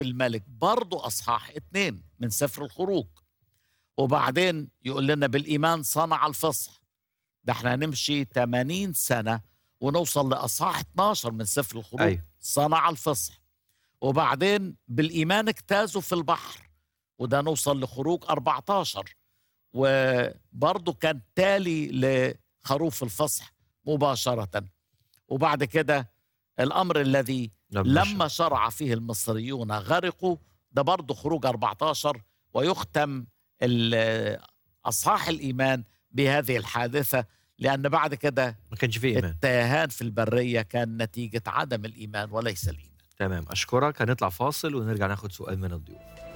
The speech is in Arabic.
الملك برضو أصحاح 2 من سفر الخروج. وبعدين يقول لنا بالإيمان صنع الفصح. ده احنا هنمشي 80 سنة ونوصل لأصحاح 12 من سفر الخروج. أيوه. صنع الفصح. وبعدين بالإيمان اجتازوا في البحر، وده نوصل لخروج 14. وبرضه كان تالي لخروف الفصح مباشرة. وبعد كده الأمر الذي لما شرع فيه المصريون غرقوا، ده برضه خروج 14. ويختم أصحاح الإيمان بهذه الحادثة، لأن بعد كده ما كانش فيه إيمان. التيهان في البرية كان نتيجة عدم الإيمان وليس الإيمان. تمام، أشكرك. هنطلع فاصل ونرجع ناخد سؤال من الضيوف.